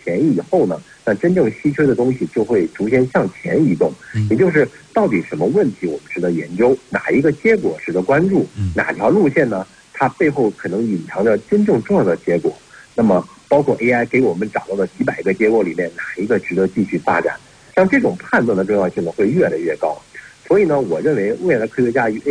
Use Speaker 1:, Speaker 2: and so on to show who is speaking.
Speaker 1: 便宜以后呢，那真正稀缺的东西就会逐渐向前移动。也就是到底什么问题我们值得研究，哪一个结果值得关注，哪条路线呢？它背后可能隐藏着真正重要的结果。那么包括 AI 给我们找到的几百个结果里面，哪一个值得继续发展？像这种判断的重要性呢，会越来越高。所以呢，我认为未来科学家与